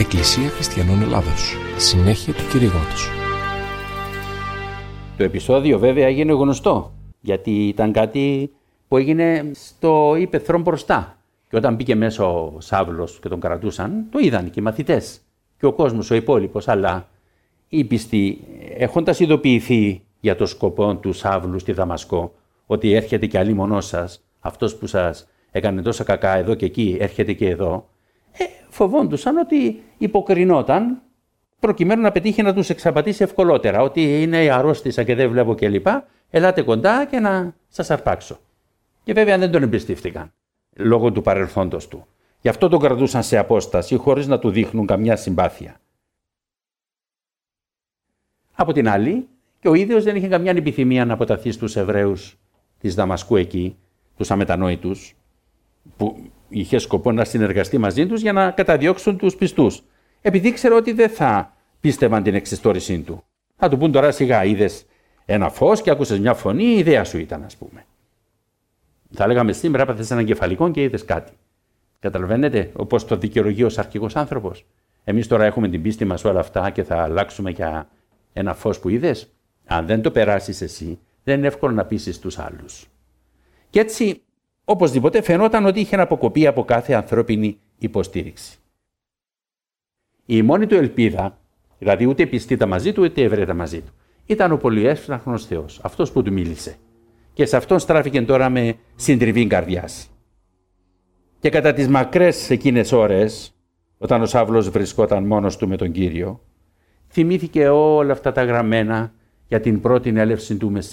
Εκκλησία Χριστιανών Ελλάδος. Συνέχεια του κηρύγματος. Το επεισόδιο βέβαια έγινε γνωστό, γιατί ήταν κάτι που έγινε στο ύπαιθρο μπροστά. Και όταν μπήκε μέσα ο Σαύλος και τον κρατούσαν, το είδαν και οι μαθητές και ο κόσμος ο υπόλοιπος. Αλλά οι πιστοί, έχοντας ειδοποιηθεί για το σκοπό του Σαύλου στη Δαμασκό, ότι έρχεται και αλίμονός σας, αυτός που σας έκανε τόσα κακά εδώ και εκεί, έρχεται και εδώ, φοβόντουσαν ότι υποκρινόταν προκειμένου να πετύχει να τους εξαπατήσει ευκολότερα, ότι είναι αρρώστησα και δεν βλέπω κλπ. Ελάτε κοντά και να σας αρπάξω. Και βέβαια δεν τον εμπιστεύτηκαν, λόγω του παρελθόντος του. Γι' αυτό τον κρατούσαν σε απόσταση, χωρίς να του δείχνουν καμιά συμπάθεια. Από την άλλη, και ο ίδιος δεν είχε καμιά επιθυμία να αποταθεί στους Εβραίους της Δαμασκού εκεί, τους αμετανόητους, που είχε σκοπό να συνεργαστεί μαζί τους για να καταδιώξουν τους πιστούς. Επειδή ήξερε ότι δεν θα πίστευαν την εξιστόρησή του. Θα του πούν τώρα σιγά, είδες ένα φως και άκουσες μια φωνή, η ιδέα σου ήταν, ας πούμε. Θα λέγαμε σήμερα, έπαθες έναν κεφαλικό και είδες κάτι. Καταλαβαίνετε, όπως το δικαιολογεί ως αρχηγός άνθρωπος. Εμείς τώρα έχουμε την πίστη μας όλα αυτά και θα αλλάξουμε για ένα φως που είδες. Αν δεν το περάσεις εσύ, δεν είναι εύκολο να πείσεις τους άλλους. Και έτσι, οπωσδήποτε φαινόταν ότι είχε αποκοπεί από κάθε ανθρώπινη υποστήριξη. Η μόνη του ελπίδα, δηλαδή ούτε πιστήτα μαζί του, ούτε ευρέτα μαζί του, ήταν ο πολυεύσπλαχνος Θεός, αυτός που του μίλησε. Και σε αυτόν στράφηκε τώρα με συντριβή καρδιάς. Και κατά τις μακρές εκείνες ώρες, όταν ο Σαύλος βρισκόταν μόνος του με τον Κύριο, θυμήθηκε όλα αυτά τα γραμμένα για την πρώτη έλευση του Μεσσία.